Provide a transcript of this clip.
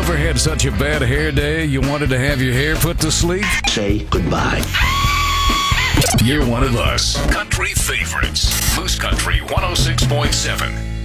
Ever had such a bad hair day you wanted to have your hair put to sleep? Say goodbye. You're one of us. Country favorites. Moose Country 106.7.